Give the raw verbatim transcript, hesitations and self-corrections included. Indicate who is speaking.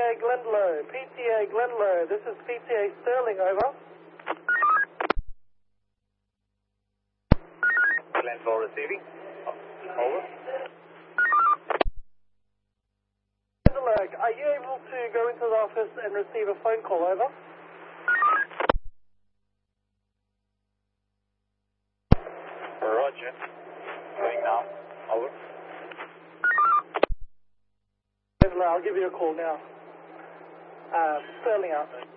Speaker 1: A Glendalough, P T A Glendalough, this is P T A Sterling, over.
Speaker 2: Glendalough receiving. Over.
Speaker 1: Glendalough, are you able to go into the office and receive a phone call, over?
Speaker 2: Roger. Going now. Over.
Speaker 1: Glendalough, I'll give you a call now. Uh, Sterling out.